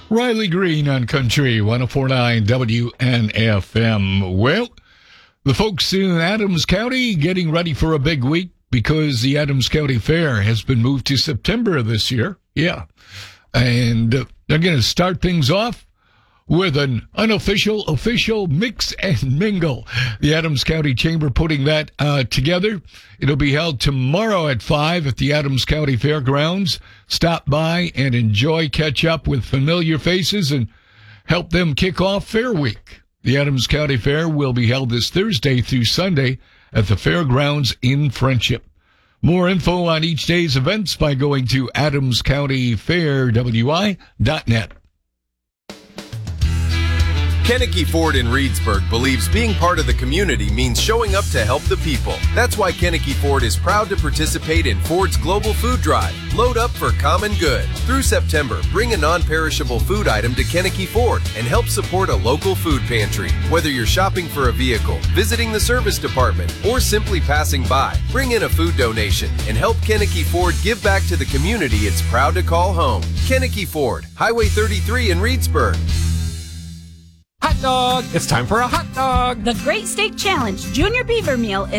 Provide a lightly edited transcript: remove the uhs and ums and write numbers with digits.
Riley Green on Country 104.9 WNFM. Well, the folks in Adams County getting ready for a big week because the Adams County Fair has been moved to September this year. Yeah. And they're going to start things off with an official mix and mingle. The Adams County Chamber putting that together. It'll be held tomorrow at 5 at the Adams County Fairgrounds. Stop by and enjoy, catch up with familiar faces, and help them kick off Fair Week. The Adams County Fair will be held this Thursday through Sunday at the Fairgrounds in Friendship. More info on each day's events by going to adamscountyfairwi.net. Kennecke Ford in Reedsburg believes being part of the community means showing up to help the people. That's why Kennecke Ford is proud to participate in Ford's Global Food Drive. Load up for common good. Through September, bring a non-perishable food item to Kennecke Ford and help support a local food pantry. Whether you're shopping for a vehicle, visiting the service department, or simply passing by, bring in a food donation and help Kennecke Ford give back to the community it's proud to call home. Kennecke Ford, Highway 33 in Reedsburg. Hot dog! It's time for a hot dog! The Great Steak Challenge Junior Beaver Meal